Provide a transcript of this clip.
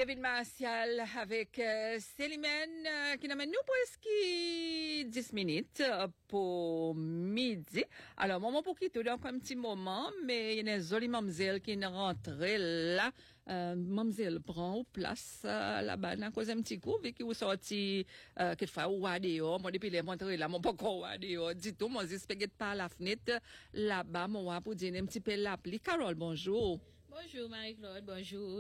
David Martial avec Célimène qui n'amène nous presque 10 minutes pour midi. Alors, maman pour quitter donc un petit moment, mais il y a une jolie mamzelle qui est rentrée là. Mamzelle prend place là-bas, dans cause un petit coup, vu qu'il est sorti quelquefois ou à dehors. Moi, depuis les montré là, mon pas quoi à dehors. Dis tout, moi, j'espère par la fenêtre là-bas, moi, pour dire un petit peu l'appli. Carole, bonjour. Bonjour Marie-Claude, bonjour.